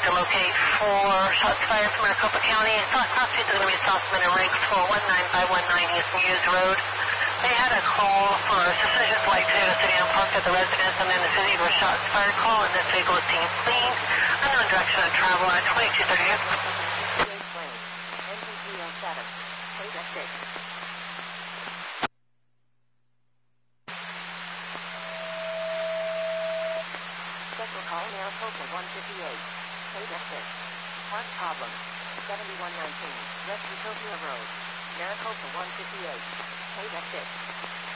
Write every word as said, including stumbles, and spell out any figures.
to locate four shots fired from Maricopa County. South Cross Street is going to be Southman and Ranks for one nine five one nine East Muse Road. They had a call for suspicious light to the city on parked at the residence, and then the city was shots fired call, and this vehicle was seen fleeing. Unknown direction of travel at twenty-two thirty. N P three oh seven. K six. Special call Maricopa one fifty-eight. K six. Park problem. seventy-one nineteen. West Utopia Road. Maricopa one fifty-eight. K six.